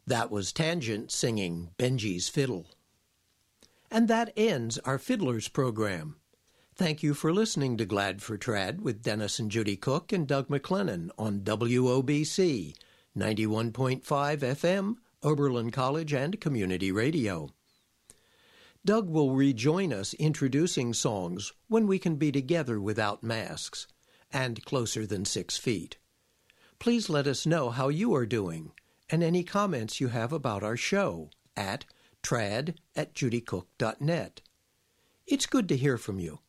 That was Tangent singing Benji's Fiddle. And that ends our Fiddlers program. Thank you for listening to Glad for Trad with Dennis and Judy Cook and Doug McLennan on WOBC, 91.5 FM, Oberlin College and Community Radio. Doug will rejoin us introducing songs When We Can Be Together Without Masks and Closer Than 6 Feet. Please let us know how you are doing and any comments you have about our show at trad@judycook.net. It's good to hear from you.